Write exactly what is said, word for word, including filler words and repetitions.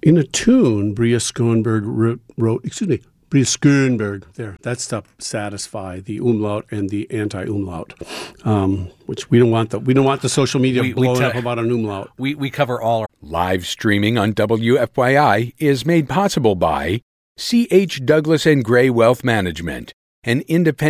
In a tune, Bria Schoenberg wrote, wrote excuse me, Bria Schoenberg, there, that's to satisfy the umlaut and the anti-umlaut, um, which we don't want the, we don't want the social media we, blowing we t- up about an umlaut. We, we cover all. Live streaming on W F Y I is made possible by C H. Douglas and Gray Wealth Management, an independent